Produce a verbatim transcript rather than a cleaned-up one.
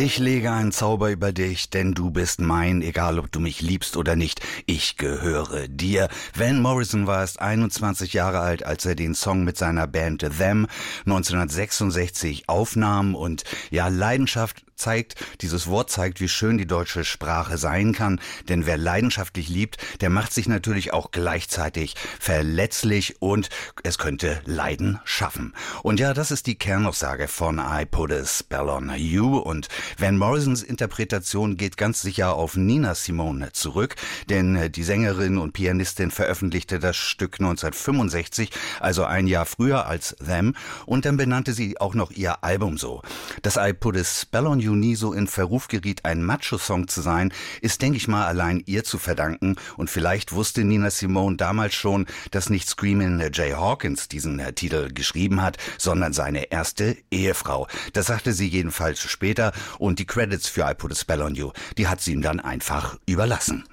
Ich lege einen Zauber über dich, denn du bist mein, egal ob du mich liebst oder nicht. Ich gehöre dir. Van Morrison war erst einundzwanzig Jahre alt, als er den Song mit seiner Band The Them neunzehnhundertsechsundsechzig aufnahm und ja, Leidenschaft zeigt, dieses Wort zeigt, wie schön die deutsche Sprache sein kann, denn wer leidenschaftlich liebt, der macht sich natürlich auch gleichzeitig verletzlich und es könnte Leiden schaffen. Und ja, das ist die Kernaussage von I Put a Spell on You und Van Morrisons Interpretation geht ganz sicher auf Nina Simone zurück, denn die Sängerin und Pianistin veröffentlichte das Stück neunzehnhundertfünfundsechzig, also ein Jahr früher als Them, und dann benannte sie auch noch ihr Album so. Dass I Put a Spell on You nie so in Verruf geriet, ein Macho-Song zu sein, ist, denke ich mal, allein ihr zu verdanken. Und vielleicht wusste Nina Simone damals schon, dass nicht Screamin' Jay Hawkins diesen äh, Titel geschrieben hat, sondern seine erste Ehefrau. Das sagte sie jedenfalls später und die Credits für I Put a Spell on You, die hat sie ihm dann einfach überlassen.